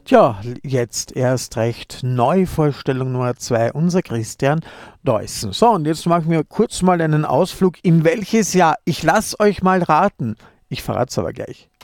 Tja, jetzt erst recht Neuvorstellung Nummer 2, unser Christian Deussen. So, und jetzt machen wir kurz mal einen Ausflug in welches Jahr. Ich lasse euch mal raten. Ich verrate es aber gleich.